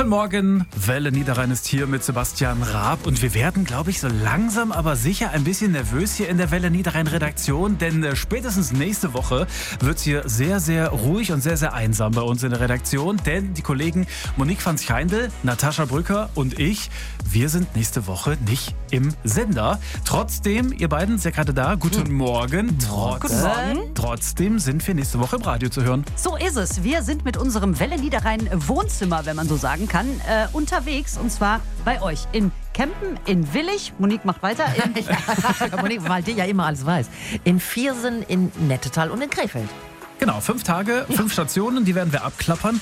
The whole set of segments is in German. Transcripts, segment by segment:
Guten Morgen, Welle Niederrhein ist hier mit Sebastian Raab und wir werden, glaube ich, so langsam aber sicher ein bisschen nervös hier in der Welle Niederrhein Redaktion, denn spätestens nächste Woche wird es hier sehr, sehr ruhig und sehr, sehr einsam bei uns in der Redaktion, denn die Kollegen Monique van Schijndel, Natascha Brücker und ich, wir sind nächste Woche nicht im Sender. Trotzdem, ihr beiden seid gerade da, guten Morgen. Guten Morgen. Trotzdem sind wir nächste Woche im Radio zu hören. So ist es. Wir sind mit unserem Welle Niederrhein Wohnzimmer, wenn man so sagen kann, unterwegs. Und zwar bei euch in Kempen, in Willich. Monique macht weiter. Monique, weil die ja immer alles weiß. In Viersen, in Nettetal und in Krefeld. Genau, 5 Tage, 5 Stationen, die werden wir abklappern.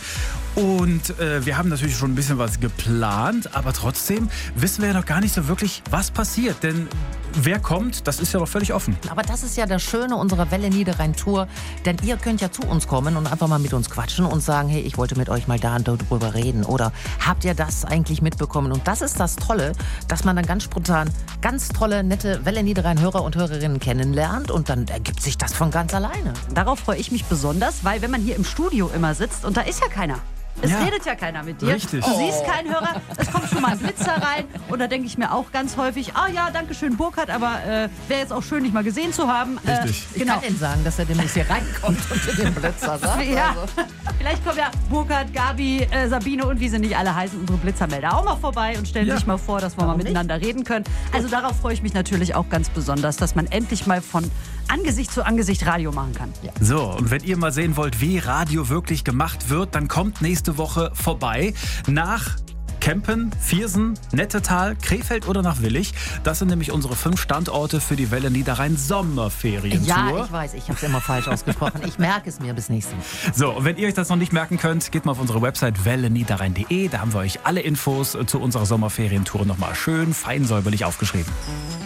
Und wir haben natürlich schon ein bisschen was geplant, aber trotzdem wissen wir ja noch gar nicht so wirklich, was passiert. Denn wer kommt, das ist ja noch völlig offen. Aber das ist ja das Schöne unserer Welle Niederrhein Tour, denn ihr könnt ja zu uns kommen und einfach mal mit uns quatschen und sagen, hey, ich wollte mit euch mal da und darüber reden oder habt ihr das eigentlich mitbekommen? Und das ist das Tolle, dass man dann ganz spontan ganz tolle, nette Welle Niederrhein Hörer und Hörerinnen kennenlernt und dann ergibt sich das von ganz alleine. Darauf freue ich mich besonders, weil wenn man hier im Studio immer sitzt und da ist ja keiner. Es Ja. redet ja keiner mit dir. Richtig. Du siehst keinen Hörer. Es kommt schon mal ein Blitzer rein. Und da denke ich mir auch ganz häufig, ja, danke schön, Burkhard, aber wäre jetzt auch schön, dich mal gesehen zu haben. Richtig. Ich Genau. kann Ihnen sagen, dass er demnächst hier reinkommt und den Blitzer sagt. Ja, Also. vielleicht kommen ja Burkhard, Gabi, Sabine und wie sie nicht alle heißen, unsere Blitzermelder auch mal vorbei und stellen Ja. sich mal vor, dass wir mal Warum miteinander reden können. Also darauf freue ich mich natürlich auch ganz besonders, dass man endlich mal von Angesicht zu Angesicht Radio machen kann. Ja. So, und wenn ihr mal sehen wollt, wie Radio wirklich gemacht wird, dann kommt nächste Woche vorbei nach Kempen, Viersen, Nettetal, Krefeld oder nach Willich. Das sind nämlich unsere 5 Standorte für die Welle Niederrhein Sommerferientour. Ja, ich weiß, ich habe es immer falsch ausgesprochen. Ich merke es mir bis nächstes Mal. So, und wenn ihr euch das noch nicht merken könnt, geht mal auf unsere Website welleniederrhein.de. Da haben wir euch alle Infos zu unserer Sommerferientour nochmal schön fein säuberlich aufgeschrieben.